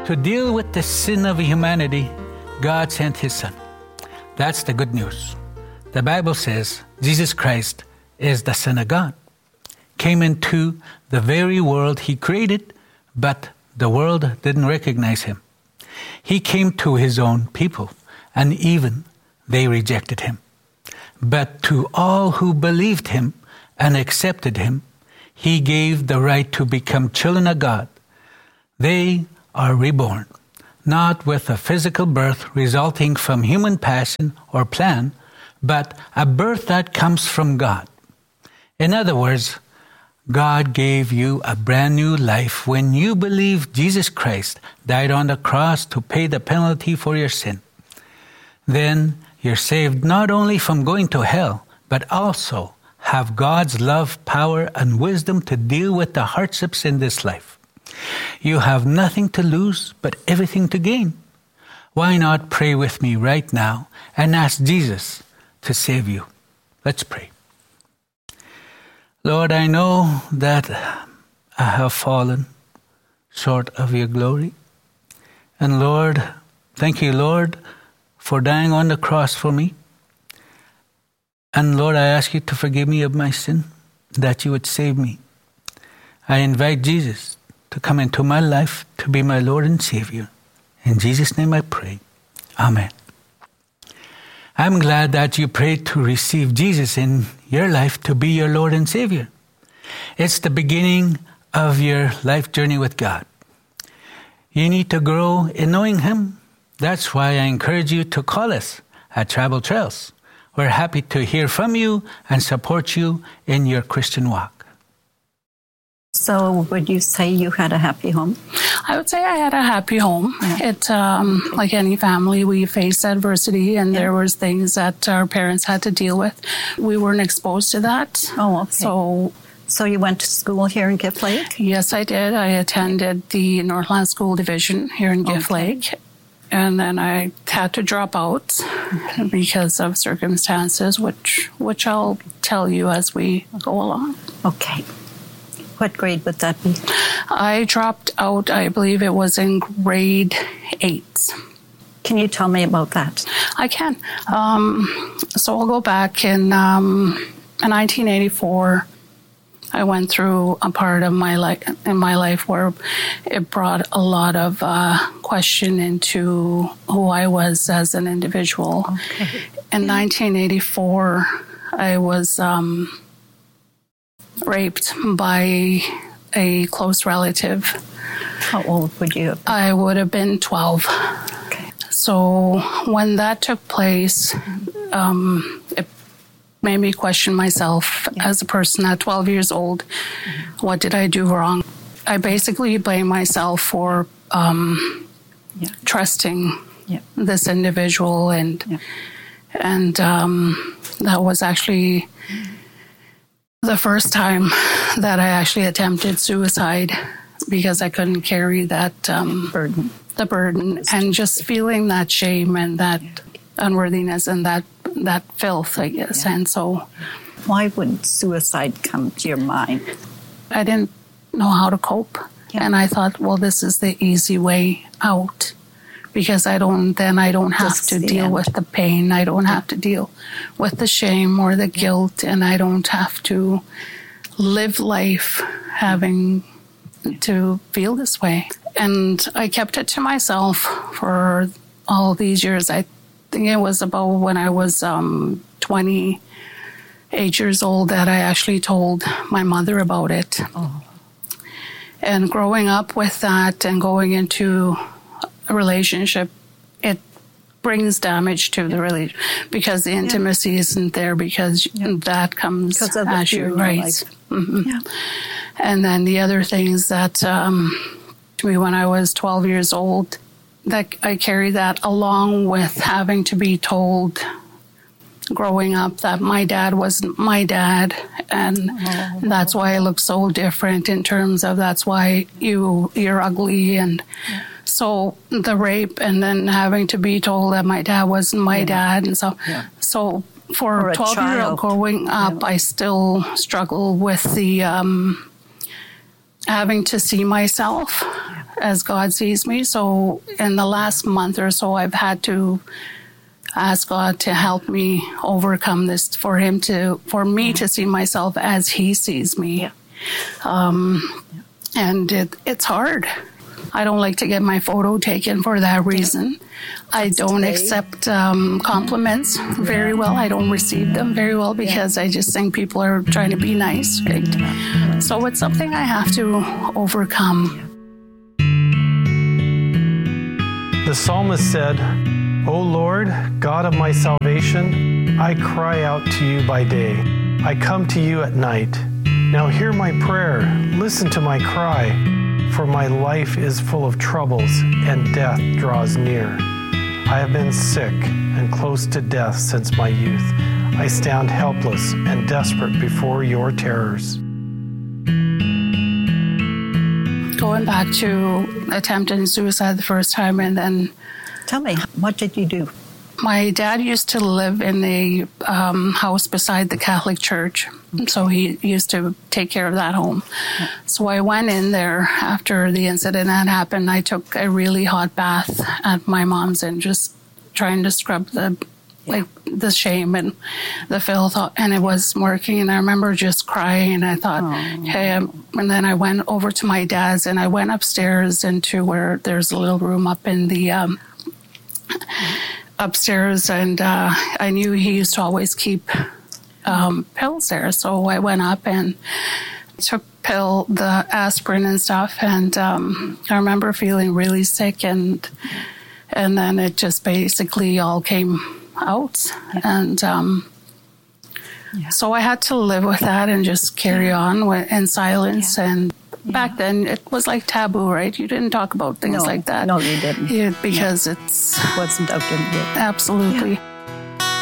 To deal with the sin of humanity, God sent His Son. That's the good news. The Bible says Jesus Christ is the Son of God. Came into the very world He created, but the world didn't recognize Him. He came to His own people, and even they rejected Him. But to all who believed Him and accepted Him, He gave the right to become children of God. They are reborn, not with a physical birth resulting from human passion or plan, but a birth that comes from God. In other words, God gave you a brand new life when you believe Jesus Christ died on the cross to pay the penalty for your sin. Then you're saved not only from going to hell, but also have God's love, power, and wisdom to deal with the hardships in this life. You have nothing to lose, but everything to gain. Why not pray with me right now and ask Jesus to save you? Let's pray. Lord, I know that I have fallen short of your glory. And Lord, thank you, Lord, for dying on the cross for me. And Lord, I ask you to forgive me of my sin, that you would save me. I invite Jesus to come into my life to be my Lord and Savior. In Jesus' name I pray. Amen. I'm glad that you prayed to receive Jesus in your life to be your Lord and Savior. It's the beginning of your life journey with God. You need to grow in knowing Him. That's why I encourage you to call us at Travel Trails. We're happy to hear from you and support you in your Christian walk. So would you say you had a happy home? I would say I had a happy home. Yeah. It, like any family, we faced adversity, and there was things that our parents had to deal with. We weren't exposed to that. Oh, okay. So you went to school here in Gift Lake? Yes, I did. I attended the Northland School Division here in Gift Lake. And then I had to drop out because of circumstances, which I'll tell you as we go along. Okay. What grade would that be? I dropped out, I believe it was in grade 8. Can you tell me about that? I can. So I'll go back in 1984. I went through a part of my life where it brought a lot of question into who I was as an individual. Okay. In 1984, I was raped by a close relative. How old would you have been? I would have been 12. Okay. So when that took place, it made me question myself as a person at 12 years old. What did I do wrong? I basically blame myself for trusting this individual, and that was actually the first time that I actually attempted suicide because I couldn't carry that burden, and just feeling that shame and that unworthiness and that filth, I guess. And so, why would suicide come to your mind? I didn't know how to cope, and I thought, well, this is the easy way out, because I don't have to deal with the pain. I don't have to deal with the shame or the guilt, and I don't have to live life having to feel this way. And I kept it to myself for all these years. I think it was about when I was 28 years old that I actually told my mother about it. Oh. And growing up with that and going into a relationship, it brings damage to the relationship because the intimacy isn't there, because that comes as you, right? Mm-hmm. Yeah. And then the other things that to me when I was 12 years old, that I carry that along with having to be told growing up that my dad wasn't my dad, and that's why I look so different in terms of that's why you're ugly, and so the rape, and then having to be told that my dad wasn't my dad, and so for a 12-year-old growing up, I still struggle with the having to see myself as God sees me. So in the last month or so, I've had to ask God to help me overcome this, for me to see myself as He sees me. And it's hard. I don't like to get my photo taken for that reason. I don't accept compliments very well. I don't receive them very well because I just think people are trying to be nice. Right? So it's something I have to overcome. The psalmist said, "O Lord, God of my salvation, I cry out to you by day. I come to you at night. Now hear my prayer. Listen to my cry. For my life is full of troubles, and death draws near. I have been sick and close to death since my youth. I stand helpless and desperate before your terrors." Going back to attempting suicide the first time, and then... Tell me, what did you do? My dad used to live in a house beside the Catholic Church, so he used to take care of that home. So I went in there after the incident had happened. I took a really hot bath at my mom's and just trying to scrub the shame and the filth, and it was working. And I remember just crying, and I thought, hey, and then I went over to my dad's, and I went upstairs into where there's a little room up in the upstairs, and I knew he used to always keep pills there. So I went up and took the aspirin and stuff, and I remember feeling really sick, and then it just basically all came out. And so I had to live with that and just carry on in silence. And back then it was like taboo, right? You didn't talk about things like that. No, you didn't. Because it wasn't okay. Absolutely.